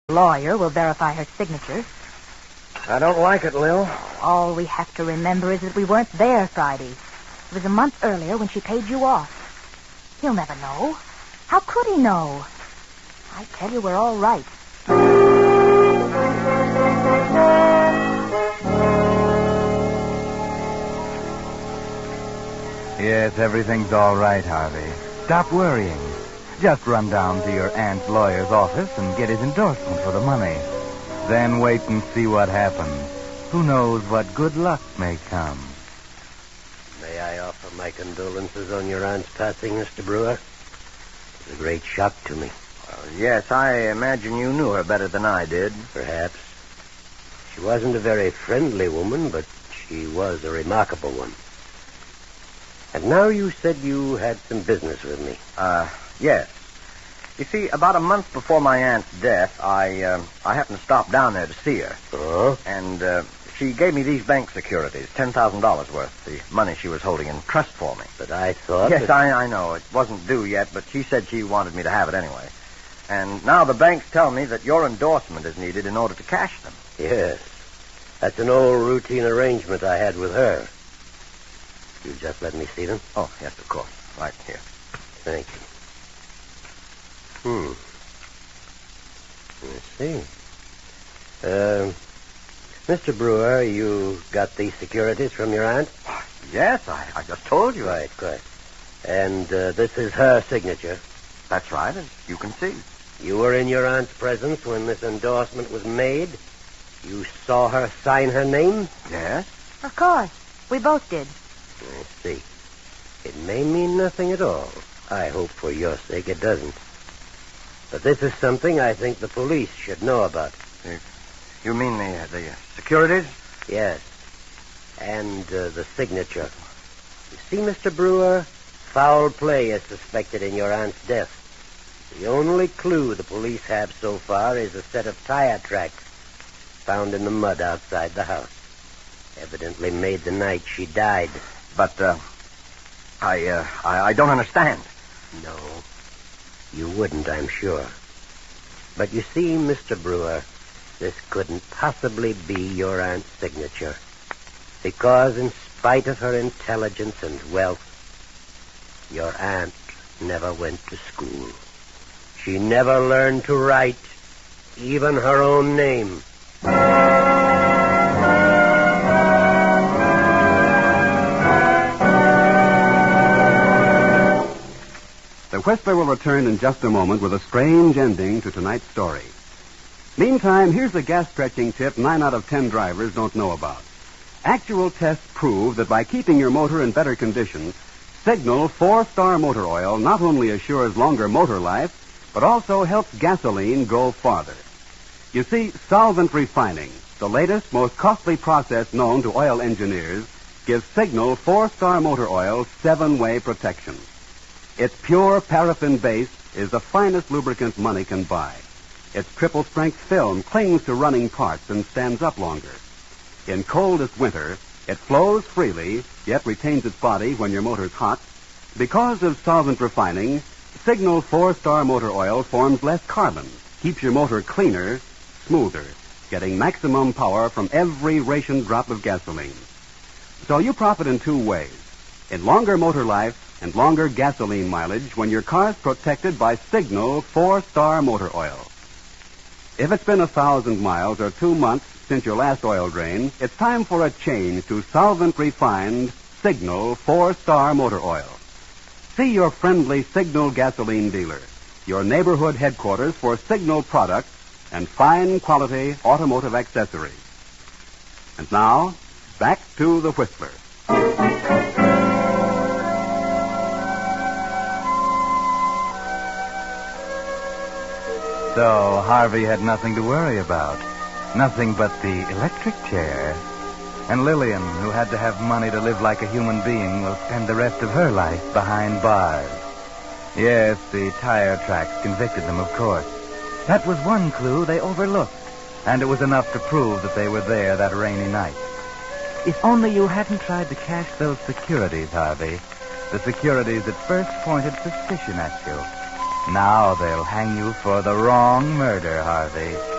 Lawyer will verify her signature. I don't like it, Lil. All we have to remember is that we weren't there Friday. It was a month earlier when she paid you off. He'll never know. How could he know? I tell you, we're all right. Yes, everything's all right, Harvey. Stop worrying. Just run down to your aunt's lawyer's office and get his endorsement for the money. Then wait and see what happens. Who knows what good luck may come. May I offer my condolences on your aunt's passing, Mr. Brewer? It was a great shock to me. Yes, I imagine you knew her better than I did. Perhaps. She wasn't a very friendly woman, but she was a remarkable one. And now you said you had some business with me. Yes. You see, about a month before my aunt's death, I happened to stop down there to see her. Oh? And she gave me these bank securities, $10,000 worth, the money she was holding in trust for me. But I thought... Yes, I know. It wasn't due yet, but she said she wanted me to have it anyway. And now the banks tell me that your endorsement is needed in order to cash them. Yes. That's an old routine arrangement I had with her. You just let me see them? Oh, yes, of course. Right here. Thank you. Let's see. Mr. Brewer, you got these securities from your aunt? Yes, I just told you. Right. And this is her signature. That's right, as you can see. You were in your aunt's presence when this endorsement was made? You saw her sign her name? Yes. Of course. We both did. I see. It may mean nothing at all. I hope for your sake it doesn't. But this is something I think the police should know about. You mean the securities? Yes. And the signature. You see, Mr. Brewer, foul play is suspected in your aunt's death. The only clue the police have so far is a set of tire tracks found in the mud outside the house. Evidently made the night she died. But, I don't understand. No, you wouldn't, I'm sure. But you see, Mr. Brewer, this couldn't possibly be your aunt's signature. Because in spite of her intelligence and wealth, your aunt never went to school. She never learned to write even her own name. The Whistler will return in just a moment with a strange ending to tonight's story. Meantime, here's a gas-stretching tip 9 out of 10 drivers don't know about. Actual tests prove that by keeping your motor in better condition, Signal 4-Star Motor Oil not only assures longer motor life, but also helps gasoline go farther. You see, solvent refining, the latest, most costly process known to oil engineers, gives Signal 4-Star Motor Oil 7-way protection. Its pure paraffin base is the finest lubricant money can buy. Its triple-strength film clings to running parts and stands up longer. In coldest winter, it flows freely, yet retains its body when your motor's hot. Because of solvent refining, Signal 4-Star Motor Oil forms less carbon, keeps your motor cleaner, smoother, getting maximum power from every ration drop of gasoline. So you profit in 2 ways. In longer motor life and longer gasoline mileage when your car's protected by Signal 4-Star Motor Oil. If it's been 1,000 miles or 2 months since your last oil drain, it's time for a change to solvent-refined Signal 4-Star Motor Oil. See your friendly Signal gasoline dealer, your neighborhood headquarters for Signal products and fine quality automotive accessories. And now, back to the Whistler. So Harvey had nothing to worry about. Nothing but the electric chair. And Lillian, who had to have money to live like a human being, will spend the rest of her life behind bars. Yes, the tire tracks convicted them, of course. That was one clue they overlooked, and it was enough to prove that they were there that rainy night. If only you hadn't tried to cash those securities, Harvey. The securities that first pointed suspicion at you. Now they'll hang you for the wrong murder, Harvey.